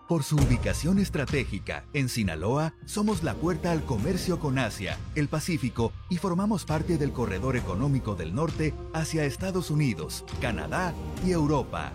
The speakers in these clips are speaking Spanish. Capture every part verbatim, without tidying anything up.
Por su ubicación estratégica, en Sinaloa, somos la puerta al comercio con Asia, el Pacífico y formamos parte del corredor económico del norte hacia Estados Unidos, Canadá y Europa.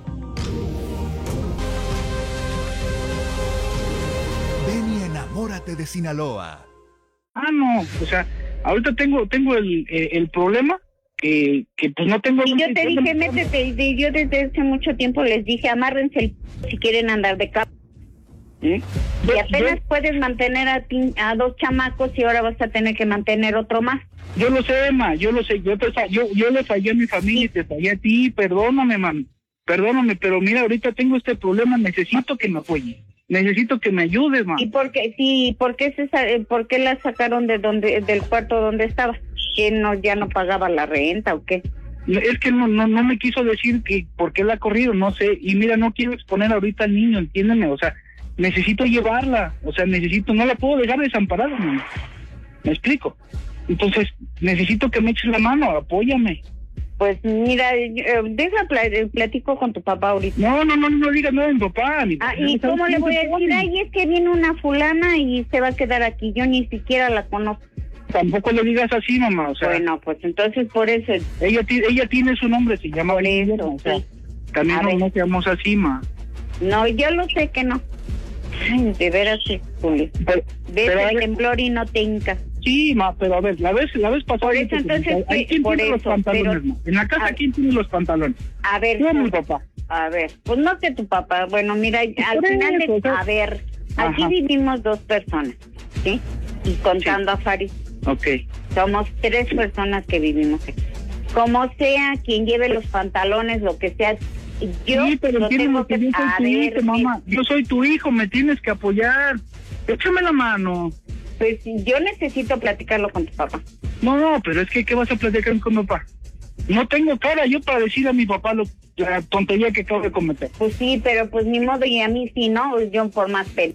Ven y enamórate de Sinaloa. Ah, no, o sea, ahorita tengo tengo el, el, el problema que, que pues no tengo... Y yo te dije, métete, y yo desde hace mucho tiempo les dije, amárrense el p... si quieren andar de capa. ¿Eh? Y apenas yo, puedes mantener a, ti, a dos chamacos y ahora vas a tener que mantener otro más. Yo lo sé, ma, yo lo sé, yo te, yo, yo le fallé a mi familia y te fallé a ti, perdóname, man, perdóname, pero mira, ahorita tengo este problema, necesito que me apoye, necesito que me ayudes, man. ¿Y por qué, sí, por qué, se, por qué la sacaron de donde, del cuarto donde estaba? ¿Que no, ya no pagaba la renta o qué? Es que no, no, no me quiso decir que por qué la ha corrido, no sé, y mira, no quiero exponer ahorita al niño, entiéndeme, o sea, necesito llevarla, o sea, necesito, no la puedo dejar desamparada, ¿me, ¿me explico? Entonces, necesito que me eches la mano, apóyame. Pues mira, eh, deja, platico con tu papá ahorita. No, no, no, no digas nada a mi papá. Mi ah, papá ¿y cómo le voy a decir? Ay, es que viene una fulana y se va a quedar aquí, yo ni siquiera la conozco. Tampoco le digas así, mamá, o sea... Bueno, pues entonces por eso... Ella, ella tiene su nombre, se llama... Por eso, o sea, sí. También no nos llamamos así, ma. No, yo lo sé que no. Ay, de veras, Julio. Ves el temblor y no te hincas. Sí, ma, pero a ver, la vez, la vez pasada... Por eso, entonces, ¿Hay quién por tiene eso, los pantalones, pero, ma? En la casa, a, ¿quién tiene los pantalones? A ver... Yo, mi papá. A ver, pues no que tu papá. Bueno, mira, al por final... Eso, de, o sea, a ver, aquí ajá. vivimos dos personas, ¿sí? Y contando sí. a Faris. Ok. Somos tres personas que vivimos aquí. Como sea, quien lleve los pantalones, lo que sea... Yo sí, pero tengo que, que... yo soy A tu ver, hijo, mamá. Yo soy tu hijo, me tienes que apoyar. Échame la mano. Pues yo necesito platicarlo con tu papá. No, pero es que, ¿qué vas a platicar con mi papá? No tengo cara yo para decir a mi papá lo, la tontería que acabo de cometer. Pues sí, pero pues ni modo, y a mí sí, ¿no? Yo por más pena.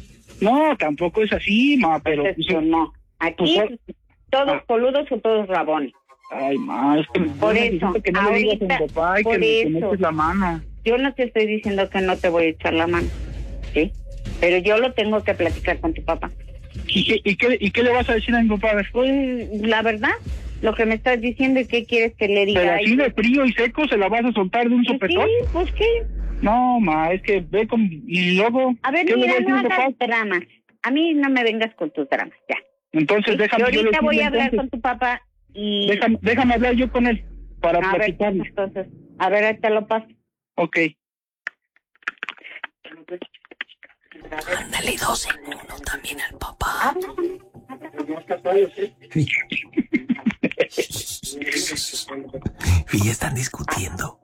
No, tampoco es así, ma, pero... Pues, pues, no. Aquí pues, todos ah. coludos o todos rabones. Ay, ma, es que... Por eso, que no ahorita, le digas a mi papá y por que me, eso, que me eches la mano. Yo no te estoy diciendo que no te voy a echar la mano, ¿sí? Pero yo lo tengo que platicar con tu papá. ¿Y qué, y qué, y qué le vas a decir a mi papá? Pues, la verdad, lo que me estás diciendo es que quieres que le diga. Pero así de frío y seco se la vas a soltar de un sopetón. Sí, pues qué. No, ma, es que ve con... Y luego... A ver, mira, no hagas dramas. A mí no me vengas con tus dramas, ya. Entonces, ¿sí? déjame... Yo ahorita yo voy a hablar entonces, con tu papá y... Déjame, déjame hablar yo con él para a platicarle. Ver, entonces, a ver, ahí te lo paso. Ok. Ándale dos en uno también al papá. Y ya están discutiendo.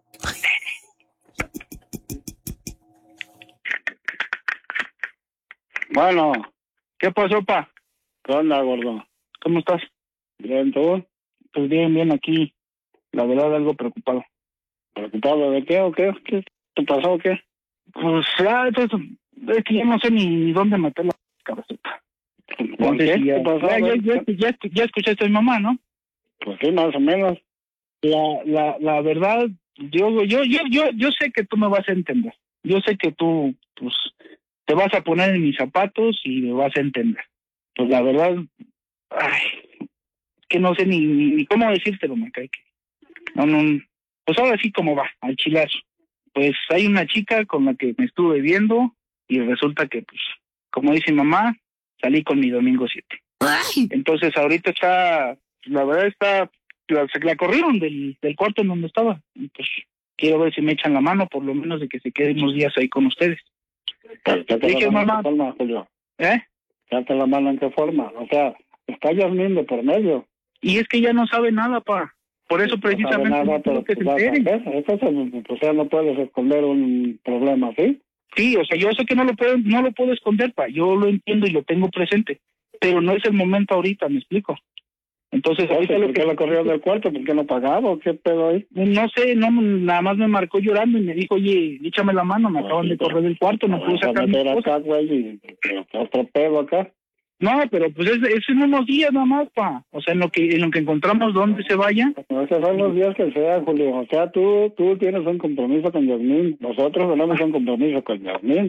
Bueno, ¿qué pasó, pa? ¿Qué onda, gordo? ¿Cómo estás? Bien, ¿tú? Pues bien, bien, aquí. La verdad, algo preocupado. ¿Preocupado de qué o qué? ¿Qué te pasó o qué? Pues ya, entonces, es que ya no sé ni dónde meter la cabecita. ¿Por qué? Ya, ¿Qué pasó? Ya, ya, ya, ya, ya escuchaste a mi mamá, ¿no? Pues sí, más o menos. La, la, la verdad, yo, yo, yo, yo, yo sé que tú me vas a entender. Yo sé que tú, pues, te vas a poner en mis zapatos y me vas a entender. Pues la verdad, ay, que no sé ni, ni, ni cómo decírtelo, me cae que. No, no, pues ahora sí como va, al chilazo. Pues hay una chica con la que me estuve viendo y resulta que, pues, como dice mamá, salí con mi domingo siete. Ay. Entonces ahorita está, la verdad está, la, se la corrieron del, del cuarto en donde estaba. Y pues quiero ver si me echan la mano, por lo menos de que se queden unos días ahí con ustedes. Pues, ¿qué te Dije, la mano mamá, en qué forma, Julio? ¿eh? ¿Qué la mano en qué forma? O sea, está Yasmín de por medio. Y es que ya no sabe nada, pa. Por eso No precisamente sabe nada, no pero quiero que se vas a enteren. ver. Entonces, o sea, no puedes esconder un problema, ¿sí? Sí, o sea, yo sé que no lo puedo, no lo puedo esconder, pa. Yo lo entiendo y lo tengo presente. Pero no es el momento ahorita, ¿me explico? Entonces, ahorita lo ¿Por que... qué la corrieron del cuarto? ¿Por qué no pagaba o qué pedo ahí? No sé, no, nada más me marcó llorando y me dijo, oye, échame la mano, me acaban de correr del cuarto, no puedo sacar mis cosas. acá, güey, y otro pedo acá. No, pero pues es, es en unos días nada más, pa. O sea, en lo que en lo que encontramos dónde se vaya. No, esos son los días que sea, Julio. O sea, tú, tú tienes un compromiso con Yasmín. Nosotros tenemos un compromiso con Yasmín.